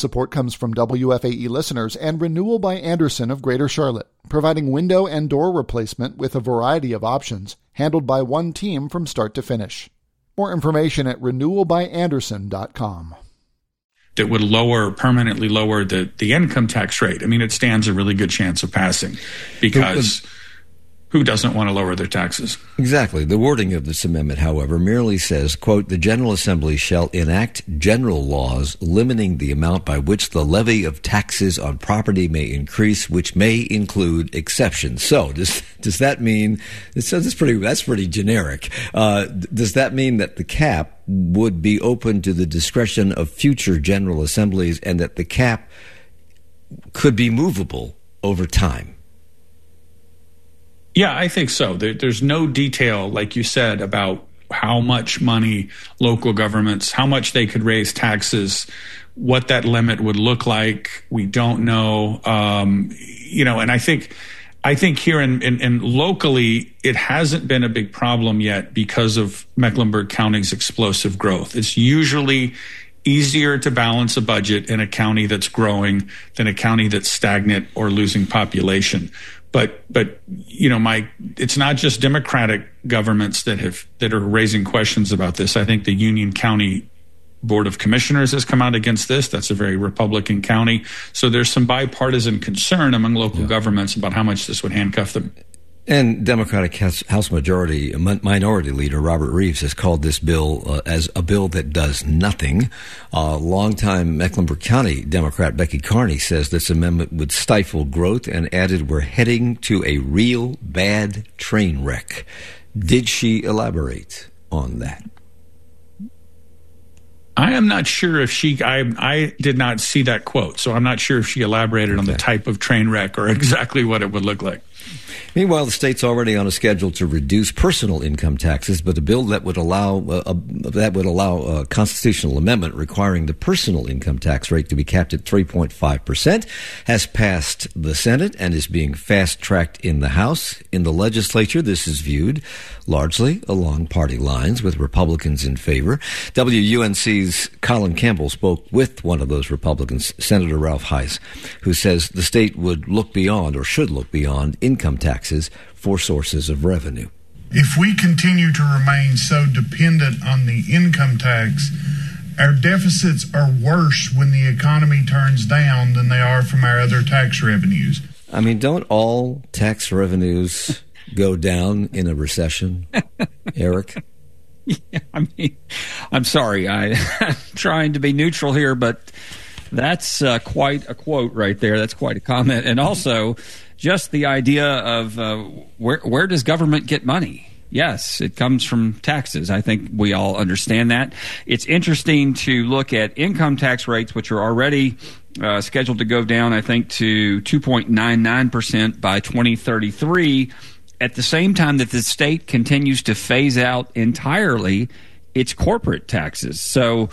Support comes from WFAE listeners and Renewal by Andersen of Greater Charlotte, providing window and door replacement with a variety of options, handled by one team from start to finish. More information at renewalbyandersen.com. That would permanently lower the income tax rate. I mean, it stands a really good chance of passing because who doesn't want to lower their taxes? Exactly. The wording of this amendment, however, merely says, quote, the General Assembly shall enact general laws limiting the amount by which the levy of taxes on property may increase, which may include exceptions. So does that mean, that's pretty generic. Does that mean that the cap would be open to the discretion of future General Assemblies and that the cap could be movable over time? Yeah, I think so. There's no detail, like you said, about how much money local governments, how much they could raise taxes, what that limit would look like. We don't know. And I think here in locally, it hasn't been a big problem yet because of Mecklenburg County's explosive growth. It's usually easier to balance a budget in a county that's growing than a county that's stagnant or losing population. But it's not just Democratic governments that are raising questions about this. I think the Union County Board of Commissioners has come out against this. That's a very Republican county. So there's some bipartisan concern among local governments about how much this would handcuff them. And Democratic House Minority Leader Robert Reeves has called this bill as a bill that does nothing. Longtime Mecklenburg County Democrat Becky Carney says this amendment would stifle growth and added we're heading to a real bad train wreck. Did she elaborate on that? I am not sure if I did not see that quote, so I'm not sure if she elaborated on the type of train wreck or exactly what it would look like. Meanwhile, the state's already on a schedule to reduce personal income taxes, but a bill that would allow a constitutional amendment requiring the personal income tax rate to be capped at 3.5% has passed the Senate and is being fast-tracked in the House. In the legislature, this is viewed largely along party lines, with Republicans in favor. WUNC's Colin Campbell spoke with one of those Republicans, Senator Ralph Heiss, who says the state would look beyond, or should look beyond, income taxes for sources of revenue. If we continue to remain so dependent on the income tax, our deficits are worse when the economy turns down than they are from our other tax revenues. I mean, don't all tax revenues go down in a recession, Eric? Yeah, I mean, I'm sorry. I'm trying to be neutral here, but that's quite a quote right there. That's quite a comment. And also, just the idea of where does government get money? Yes, it comes from taxes. I think we all understand that. It's interesting to look at income tax rates, which are already scheduled to go down, I think, to 2.99% by 2033, at the same time that the state continues to phase out entirely its corporate taxes. So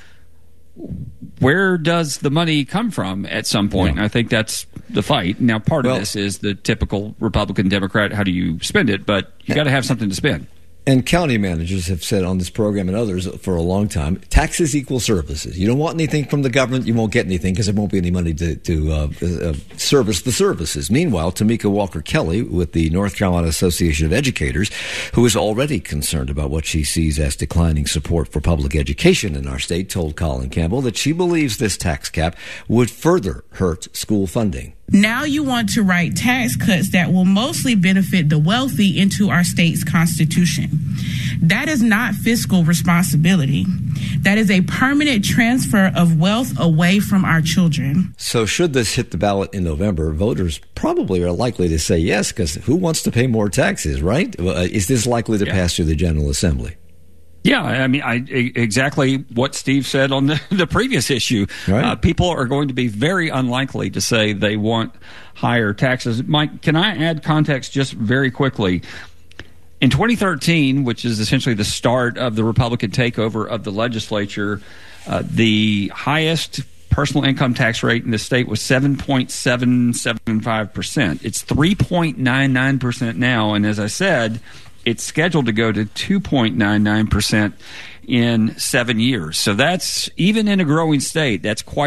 where does the money come from at some point? Yeah. I think that's the fight. Now, part of this is the typical Republican Democrat, how do you spend it? But you got to have something to spend. And county managers have said on this program and others for a long time, taxes equal services. You don't want anything from the government, you won't get anything because there won't be any money to service the services. Meanwhile, Tamika Walker-Kelly with the North Carolina Association of Educators, who is already concerned about what she sees as declining support for public education in our state, told Colin Campbell that she believes this tax cap would further hurt school funding. Now you want to write tax cuts that will mostly benefit the wealthy into our state's constitution. That is not fiscal responsibility. That is a permanent transfer of wealth away from our children. So should this hit the ballot in November, voters probably are likely to say yes, because who wants to pay more taxes, right? Is this likely to pass through the General Assembly? Yeah, I mean, exactly what Steve said on the previous issue. Right. People are going to be very unlikely to say they want higher taxes. Mike, can I add context just very quickly? In 2013, which is essentially the start of the Republican takeover of the legislature, the highest personal income tax rate in the state was 7.775%. It's 3.99% now, and as I said, it's scheduled to go to 2.99% in 7 years. So that's, even in a growing state, that's quite